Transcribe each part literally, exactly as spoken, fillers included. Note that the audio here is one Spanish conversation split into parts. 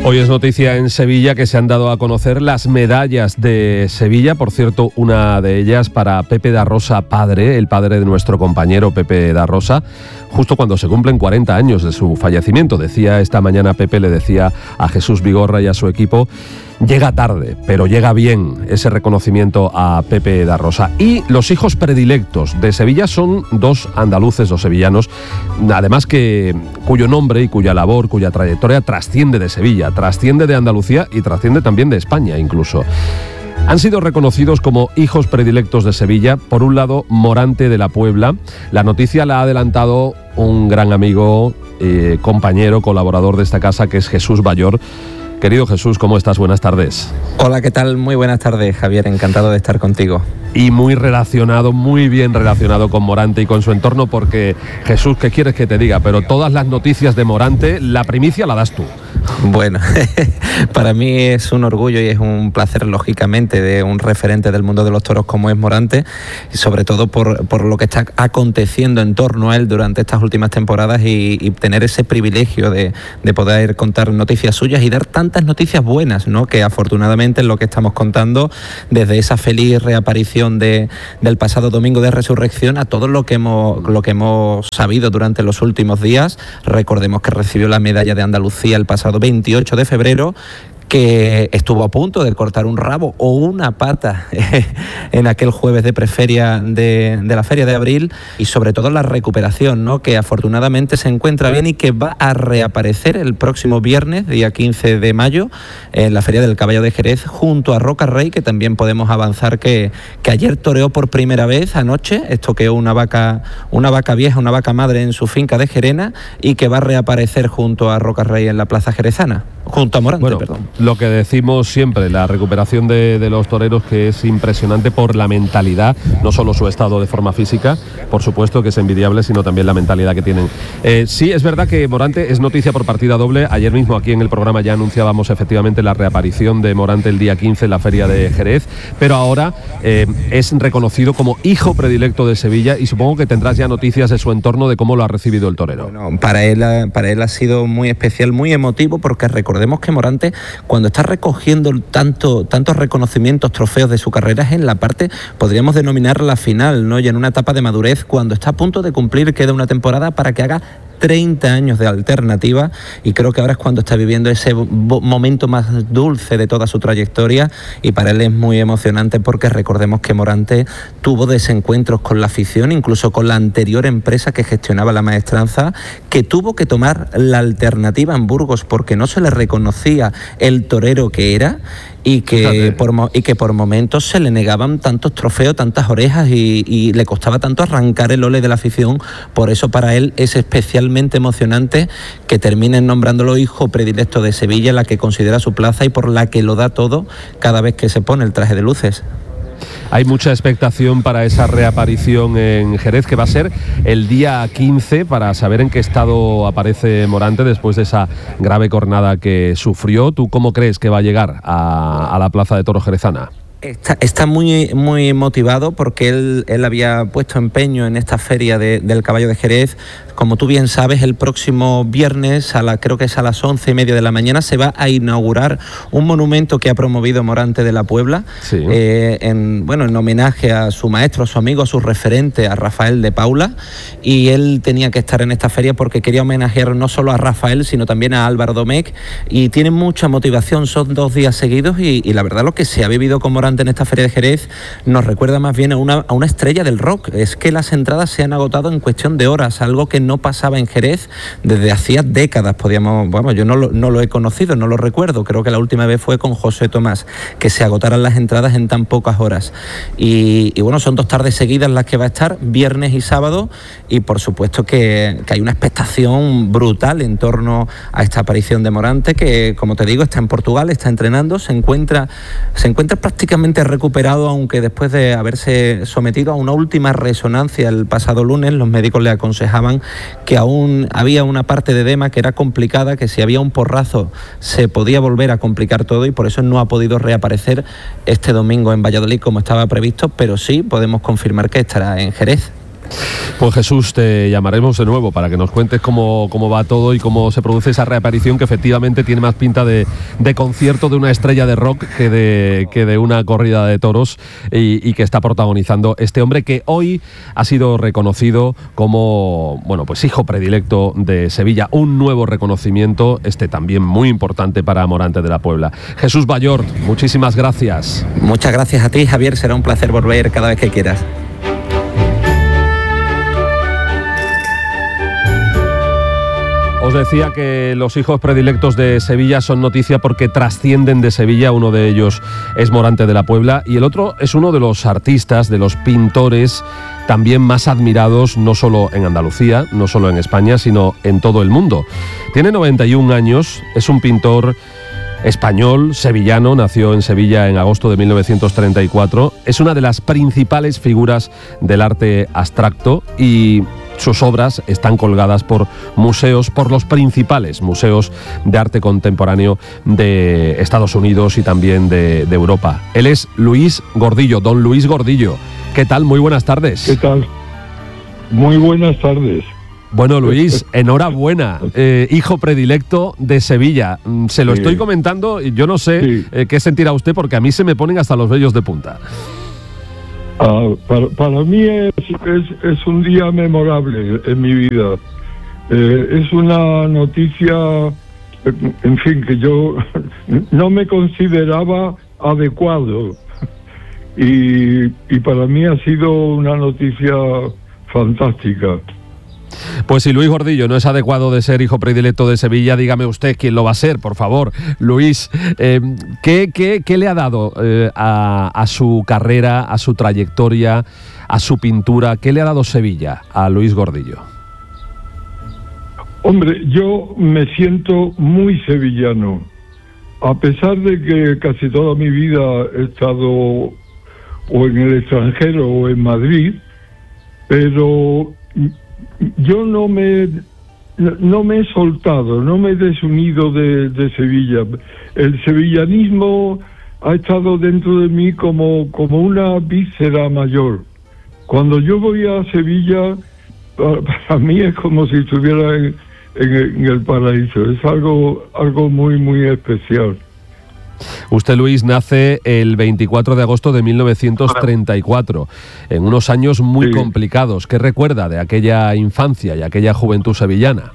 Hoy es noticia en Sevilla que se han dado a conocer las medallas de Sevilla. Por cierto, una de ellas para Pepe da Rosa padre, el padre de nuestro compañero Pepe da Rosa, justo cuando se cumplen cuarenta años de su fallecimiento. Decía esta mañana Pepe, le decía a Jesús Vigorra y a su equipo: llega tarde, pero llega bien ese reconocimiento a Pepe da Rosa. Y los hijos predilectos de Sevilla son dos andaluces, dos sevillanos, además que cuyo nombre y cuya labor, cuya trayectoria trasciende de Sevilla, trasciende de Andalucía y trasciende también de España incluso. Han sido reconocidos como hijos predilectos de Sevilla. Por un lado, Morante de la Puebla. La noticia la ha adelantado un gran amigo, eh, compañero, colaborador de esta casa, que es Jesús Bayor. Querido Jesús, ¿cómo estás? Buenas tardes. Hola, ¿qué tal? Muy buenas tardes, Javier. Encantado de estar contigo. Y muy relacionado, muy bien relacionado con Morante y con su entorno, porque, Jesús, ¿qué quieres que te diga? Pero todas las noticias de Morante, la primicia la das tú. Bueno, para mí es un orgullo y es un placer, lógicamente, de un referente del mundo de los toros como es Morante, y sobre todo por, por lo que está aconteciendo en torno a él durante estas últimas temporadas y, y tener ese privilegio de, de poder contar noticias suyas y dar tantas noticias buenas, ¿no? Que afortunadamente es lo que estamos contando, desde esa feliz reaparición de, del pasado domingo de Resurrección a todo lo que hemos, lo que hemos sabido durante los últimos días. Recordemos que recibió la medalla de Andalucía el pasado veintiocho de febrero, que estuvo a punto de cortar un rabo o una pata en aquel jueves de preferia de, de la Feria de Abril, y sobre todo la recuperación, ¿no? Que afortunadamente se encuentra bien y que va a reaparecer el próximo viernes, día quince de mayo, en la Feria del Caballo de Jerez, junto a Roca Rey, que también podemos avanzar que, que ayer toreó por primera vez anoche, estoqueó una vaca, una vaca vieja, una vaca madre en su finca de Jerena, y que va a reaparecer junto a Roca Rey en la Plaza Jerezana, junto a Morante, bueno, perdón. Lo que decimos siempre, la recuperación de, de los toreros, que es impresionante por la mentalidad, no solo su estado de forma física, por supuesto que es envidiable, sino también la mentalidad que tienen. Eh, sí, es verdad que Morante es noticia por partida doble. Ayer mismo aquí en el programa ya anunciábamos efectivamente la reaparición de Morante el día quince en la Feria de Jerez, pero ahora eh, es reconocido como hijo predilecto de Sevilla, y supongo que tendrás ya noticias de su entorno, de cómo lo ha recibido el torero. Bueno, para él, para él ha sido muy especial, muy emotivo, porque recordemos que Morante, cuando está recogiendo tanto, tantos reconocimientos, trofeos de su carrera, es en la parte, podríamos denominar la final, ¿no? Y en una etapa de madurez, cuando está a punto de cumplir, queda una temporada para que haga treinta años de alternativa, y creo que ahora es cuando está viviendo ese momento más dulce de toda su trayectoria, y para él es muy emocionante, porque recordemos que Morante tuvo desencuentros con la afición, incluso con la anterior empresa que gestionaba la maestranza, que tuvo que tomar la alternativa en Burgos porque no se le reconocía el torero que era, y que, por, y que por momentos se le negaban tantos trofeos, tantas orejas, y, y le costaba tanto arrancar el ole de la afición. Por eso para él es especialmente emocionante que terminen nombrándolo hijo predilecto de Sevilla, la que considera su plaza y por la que lo da todo cada vez que se pone el traje de luces. Hay mucha expectación para esa reaparición en Jerez, que va a ser el día quince, para saber en qué estado aparece Morante después de esa grave cornada que sufrió. ¿Tú cómo crees que va a llegar a, a la Plaza de Toros jerezana? Está, está muy, muy motivado, porque él, él había puesto empeño en esta feria de, del Caballo de Jerez. Como tú bien sabes, el próximo viernes, a la, creo que es a las once y media de la mañana, se va a inaugurar un monumento que ha promovido Morante de la Puebla, sí. eh, en, bueno, en homenaje a su maestro, a su amigo, a su referente, a Rafael de Paula, y él tenía que estar en esta feria porque quería homenajear no solo a Rafael, sino también a Álvaro Domecq, y tiene mucha motivación. Son dos días seguidos, y, y la verdad, lo que se ha vivido con Morante en esta feria de Jerez nos recuerda más bien a una, a una estrella del rock. Es que las entradas se han agotado en cuestión de horas, algo que no pasaba en Jerez desde hacía décadas. Podíamos, bueno, yo no lo, no lo he conocido, no lo recuerdo. Creo que la última vez fue con José Tomás, que se agotaran las entradas en tan pocas horas. Y, y bueno, son dos tardes seguidas las que va a estar, viernes y sábado, y por supuesto que, que hay una expectación brutal en torno a esta aparición de Morante, que, como te digo, está en Portugal, está entrenando, se encuentra, se encuentra prácticamente recuperado, aunque después de haberse sometido a una última resonancia el pasado lunes, los médicos le aconsejaban que aún había una parte de edema que era complicada, que si había un porrazo se podía volver a complicar todo, y por eso no ha podido reaparecer este domingo en Valladolid como estaba previsto, pero sí podemos confirmar que estará en Jerez. Pues Jesús, te llamaremos de nuevo para que nos cuentes cómo, cómo va todo y cómo se produce esa reaparición, que efectivamente tiene más pinta de, de concierto de una estrella de rock que de, que de una corrida de toros, y, y que está protagonizando este hombre que hoy ha sido reconocido como, bueno, pues hijo predilecto de Sevilla. Un nuevo reconocimiento, este también muy importante para Morante de la Puebla. Jesús Ballort, muchísimas gracias. Muchas gracias a ti, Javier. Será un placer volver cada vez que quieras. Os decía que los hijos predilectos de Sevilla son noticia porque trascienden de Sevilla. Uno de ellos es Morante de la Puebla y el otro es uno de los artistas, de los pintores también más admirados, no solo en Andalucía, no solo en España, sino en todo el mundo. Tiene noventa y un años, es un pintor español, sevillano, nació en Sevilla en agosto de mil novecientos treinta y cuatro. Es una de las principales figuras del arte abstracto y sus obras están colgadas por museos, por los principales museos de arte contemporáneo de Estados Unidos y también de, de Europa. Él es Luis Gordillo, don Luis Gordillo. ¿Qué tal? Muy buenas tardes. ¿Qué tal? Muy buenas tardes. Bueno, Luis, enhorabuena, eh, hijo predilecto de Sevilla. Se lo sí. estoy comentando y yo no sé sí. eh, qué sentirá usted, porque a mí se me ponen hasta los vellos de punta. Ah, para, para mí es, es, es un día memorable en mi vida. Eh, es una noticia, en fin, que yo no me consideraba adecuado. Y, y para mí ha sido una noticia fantástica. Pues si Luis Gordillo no es adecuado de ser hijo predilecto de Sevilla, dígame usted quién lo va a ser, por favor. Luis, eh, ¿qué, qué, ¿qué le ha dado eh, a, a su carrera, a su trayectoria, a su pintura? ¿Qué le ha dado Sevilla a Luis Gordillo? Hombre, yo me siento muy sevillano. A pesar de que casi toda mi vida he estado o en el extranjero o en Madrid, pero yo no me no me he soltado, no me he desunido de, de Sevilla. El sevillanismo ha estado dentro de mí como, como una víscera mayor. Cuando yo voy a Sevilla, para, para mí es como si estuviera en, en, en el paraíso. Es algo, algo muy, muy especial. Usted, Luis, nace el veinticuatro de agosto de mil novecientos treinta y cuatro, en unos años muy sí. complicados. ¿Qué recuerda de aquella infancia y aquella juventud sevillana?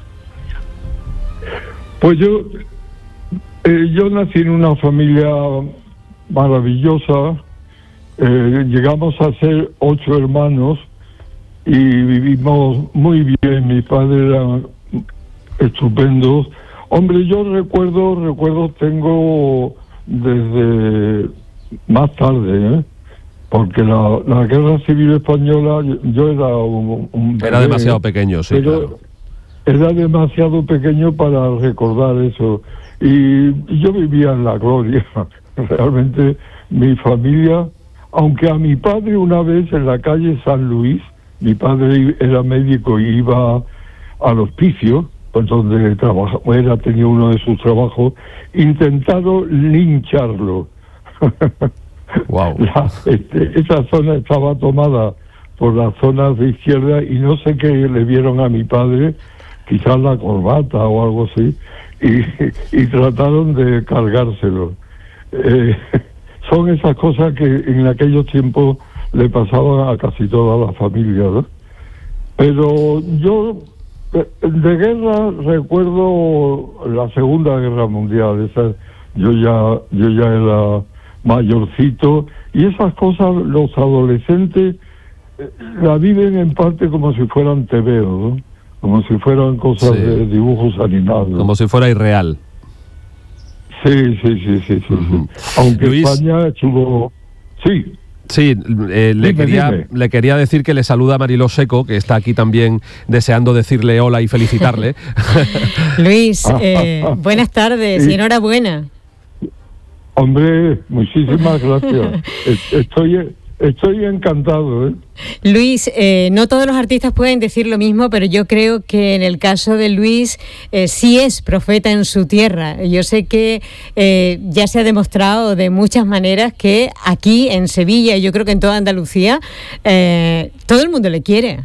Pues yo, eh, yo nací en una familia maravillosa. Eh, llegamos a ser ocho hermanos y vivimos muy bien. Mi padre era estupendo. Hombre, yo recuerdo, recuerdo tengo desde más tarde, ¿eh? Porque la, la Guerra Civil Española, yo era un... un era bebé, demasiado pequeño, sí, pero claro. Era demasiado pequeño para recordar eso. Y, y yo vivía en la gloria. Realmente mi familia, aunque a mi padre una vez en la calle San Luis, mi padre era médico y iba al hospicio, pues donde trabajaba, era, tenía uno de sus trabajos, intentaron lincharlo. Wow. La, este, esa zona estaba tomada por las zonas de izquierda y no sé qué le vieron a mi padre, quizás la corbata o algo así, y, y trataron de cargárselo. Eh, son esas cosas que en aquellos tiempos le pasaban a casi toda la familia, ¿no? Pero yo... de guerra recuerdo la Segunda Guerra Mundial. Esa, yo ya yo ya era mayorcito y esas cosas los adolescentes eh, la viven en parte como si fueran tebeos, ¿no? Como si fueran cosas sí. de dibujos animados, como si fuera irreal. Sí, sí, sí, sí, sí, uh-huh. sí. Aunque Luis... España estuvo... Sí. Sí, eh, le, dime, quería, dime. le quería decir que le saluda Mariló Seco, que está aquí también deseando decirle hola y felicitarle. Luis, eh, buenas tardes y enhorabuena. Hombre, muchísimas gracias. Estoy, estoy encantado, ¿eh? Luis, eh, no todos los artistas pueden decir lo mismo, pero yo creo que en el caso de Luis eh, sí es profeta en su tierra. Yo sé que eh, ya se ha demostrado de muchas maneras que aquí en Sevilla, y yo creo que en toda Andalucía, eh, todo el mundo le quiere.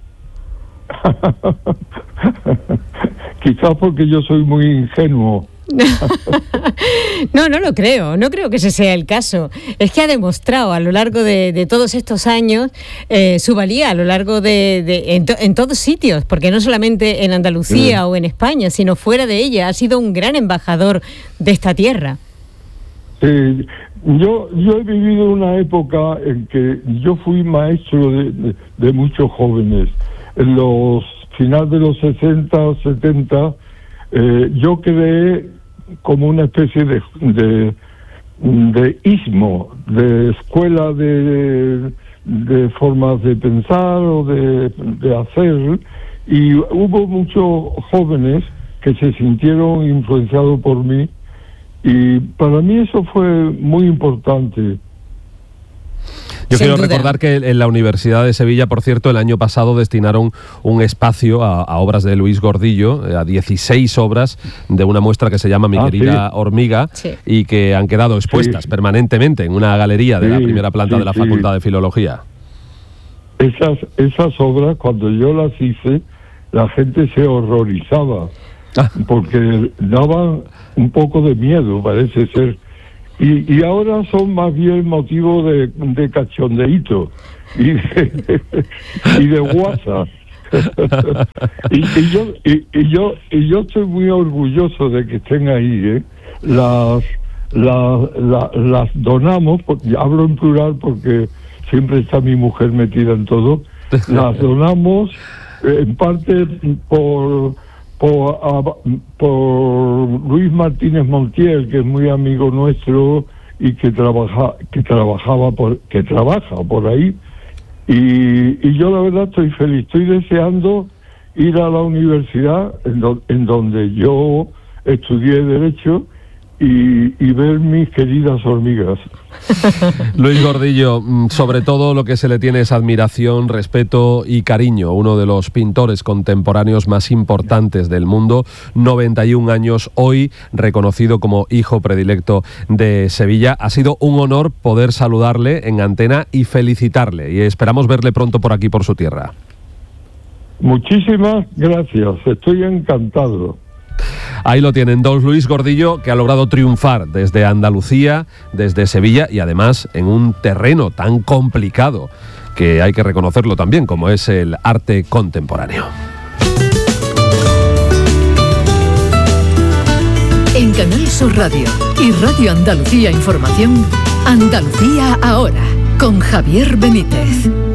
Quizás porque yo soy muy ingenuo. No, no lo creo, no creo que ese sea el caso. Es que ha demostrado a lo largo de, de todos estos años eh, su valía a lo largo de, de en, to, en todos sitios, porque no solamente en Andalucía sí. o en España, sino fuera de ella. Ha sido un gran embajador de esta tierra. Sí, yo, yo he vivido una época en que yo fui maestro de, de, de muchos jóvenes. En los finales de los sesenta, setenta, eh, yo creé como una especie de, de, de istmo, de escuela de, de formas de pensar o de, de hacer, y hubo muchos jóvenes que se sintieron influenciados por mí, y para mí eso fue muy importante. Yo Sin quiero duda. recordar que en la Universidad de Sevilla, por cierto, el año pasado destinaron un espacio a, a obras de Luis Gordillo, a dieciséis obras de una muestra que se llama Mi ah, querida sí. hormiga, sí. y que han quedado expuestas sí. permanentemente en una galería de sí, la primera planta sí, de la sí. Facultad de Filología. Esas, esas obras, cuando yo las hice, la gente se horrorizaba, ah. porque daban un poco de miedo, parece ser. Y, y ahora son más bien motivo de, de cachondeíto y de, y de guasa. y, y, yo, y, y, yo, y yo estoy muy orgulloso de que estén ahí, ¿eh? Las, las, las, las donamos, porque, hablo en plural porque siempre está mi mujer metida en todo, las donamos eh, en parte por... Por, a, por Luis Martínez Montiel, que es muy amigo nuestro y que trabaja que trabajaba por que trabaja por ahí, y, y yo la verdad estoy feliz, estoy deseando ir a la universidad en, do, en donde yo estudié Derecho y, y ver mis queridas hormigas. Luis Gordillo, sobre todo lo que se le tiene es admiración, respeto y cariño, uno de los pintores contemporáneos más importantes del mundo, noventa y un años hoy, reconocido como hijo predilecto de Sevilla. Ha sido un honor poder saludarle en antena y felicitarle, y esperamos verle pronto por aquí, por su tierra. Muchísimas gracias, estoy encantado. Ahí lo tienen, don Luis Gordillo, que ha logrado triunfar desde Andalucía, desde Sevilla, y además en un terreno tan complicado, que hay que reconocerlo también, como es el arte contemporáneo. En Canal Sur Radio y Radio Andalucía Información, Andalucía Ahora, con Javier Benítez.